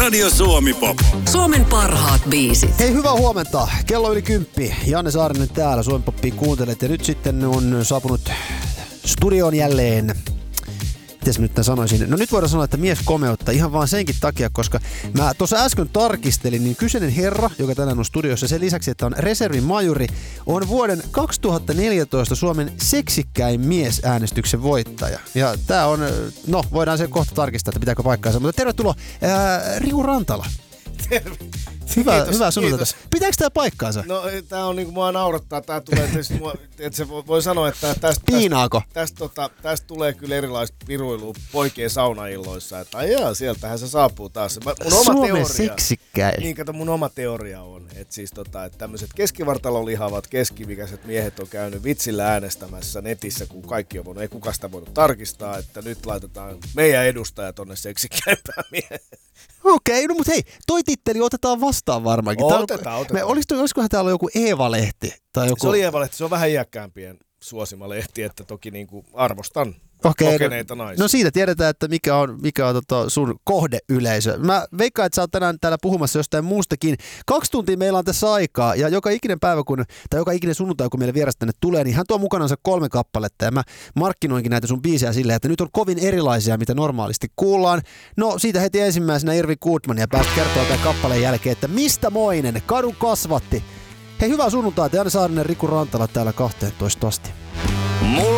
Radio Suomi Pop. Suomen parhaat biisit. Hei, hyvää huomenta. Kello yli 10. Janne Saarinen täällä. Suomi Popia kuuntelet. Ja nyt sitten on saapunut studioon jälleen. Mites mä nyt sanoisin? No nyt voidaan sanoa, että mies komeutta ihan vaan senkin takia, koska mä tuossa äsken tarkistelin, niin kyseinen herra, joka tänään on studiossa, sen lisäksi, että on reservin majuri, on vuoden 2014 Suomen seksikkäin miesäänestyksen voittaja. Ja tää on, no voidaan se kohta tarkistaa, että pitääkö paikkaansa, mutta tervetuloa Riku Rantala. Terve. Hyvää sunnuntaita. Pitääkö tää paikkaansa? No tää on niinku mua naurattaa, tää tulee tietysti, että se voi sanoa, että Piinaako? Tästä tulee kyllä erilaista piruilua poikien saunailloissa, että ajaa, sieltähän se saapuu taas. Mun oma Suomen teoria, seksikkäin. niin kato, mun oma teoria on, että siis että tämmöiset keskivartalolihavat keskivikäiset miehet on käynyt vitsillä äänestämässä netissä, kun kaikki on voinut, ei kukaan sitä voinut tarkistaa, että nyt laitetaan meidän edustaja tonne seksikkäimpään miehen. Okei, no mut hei, toi titteli otetaan vastaan varmaankin. Otetaan. Olisikohan täällä joku Eeva-lehti? Tai joku... Se oli Eeva-lehti, se on vähän iäkkäämpien suosima lehti, että toki niinku arvostan kokeneita naisia. No siitä tiedetään, että mikä on sun kohdeyleisö. Mä veikkaan, että sä oot tänään täällä puhumassa jostain muustakin. 2 tuntia meillä on tässä aikaa, ja joka ikinen päivä, tai joka ikinen sunnuntai, kun meille vieras tänne tulee, niin hän tuo mukanansa 3 kappaletta, ja mä markkinoinkin näitä sun biisejä silleen, että nyt on kovin erilaisia, mitä normaalisti kuullaan. No siitä heti ensimmäisenä Irvi Goodman, ja päästä kertoa tämän kappaleen jälkeen, että mistä moinen, kadun kasvatti. Hei, hyvää sunnuntaita, Janne Saarinen, Riku Rantala täällä 12 asti.